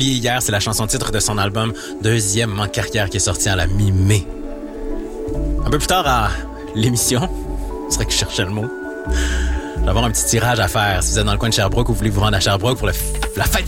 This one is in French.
publié hier. C'est la chanson titre de son album Deuxième en carrière qui est sorti à la mi-mai. Un peu plus tard à l'émission, c'est vrai que je cherchais le mot, je vais avoir un petit tirage à faire. Si vous êtes dans le coin de Sherbrooke ou vous voulez vous rendre à Sherbrooke pour la fête